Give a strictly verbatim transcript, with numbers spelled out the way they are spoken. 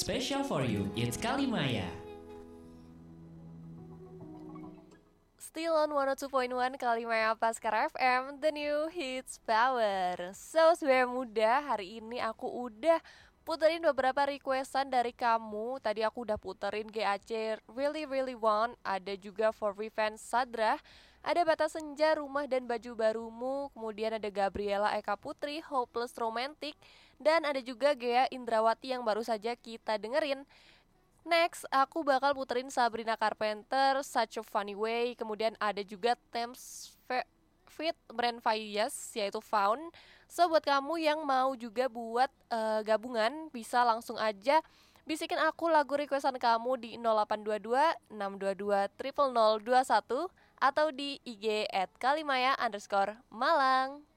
Special for you, it's Kalimaya. Still on one oh two point one Kalimaya Paskara F M, the new hits power. So, sebenarnya muda, hari ini aku udah puterin beberapa requestan dari kamu. Tadi aku udah puterin G A C Really Really Want, ada juga For Revenge Sadra, ada Batas Senja, Rumah dan Baju Barumu, kemudian ada Gabriela Eka Putri, Hopeless Romantic, dan ada juga Gea Indrawati yang baru saja kita dengerin. Next, aku bakal puterin Sabrina Carpenter, Such a Funny Way, kemudian ada juga Thames Fe- Fit Brand Fayas, yaitu Found. So, buat kamu yang mau juga buat uh, gabungan, bisa langsung aja bisikin aku lagu requestan kamu di nol delapan dua dua enam dua dua nol nol nol dua satu atau di I G at kalimaya underscore Malang.